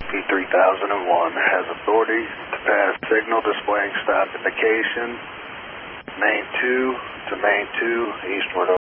SP 3001 has authority to pass signal displaying stop indication, main 2 to main 2, eastward